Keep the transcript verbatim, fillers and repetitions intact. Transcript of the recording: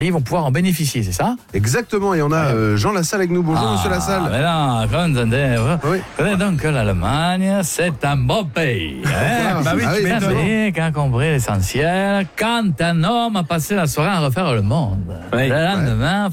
ils vont pouvoir en bénéficier, c'est ça? Exactement, et on a euh, Jean Lassalle avec nous. Bonjour ah, Monsieur Lassalle. Mais non, attendez, oui. Connais donc que l'Allemagne, c'est un beau pays. Hein? Ah, bah oui, ah, tu oui, m'as qui a compris l'essentiel. Quand un homme a passé la soirée à refaire le monde, Oui. le lendemain,